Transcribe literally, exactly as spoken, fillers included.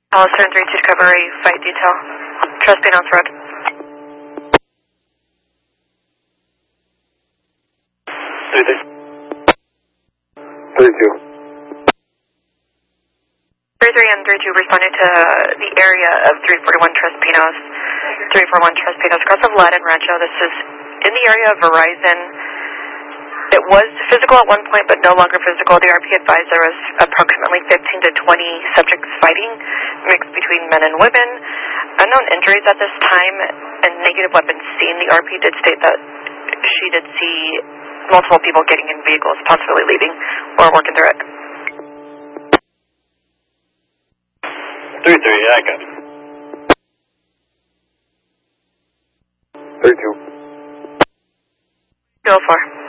Alistair and three two to cover a fight detail. Trespinos Road. three three. three two. three three and three two responding to the area of three forty-one Trespinos. three forty-one Trespinos across of Latin Rancho. This is in the area of Verizon. It was physical at one point, but no longer physical. The R P advised there was approximately fifteen to twenty subjects fighting, mixed between men and women. Unknown injuries at this time, and negative weapons seen. The R P did state that she did see multiple people getting in vehicles, possibly leaving or working through it. three three, I got it. three two. Go for.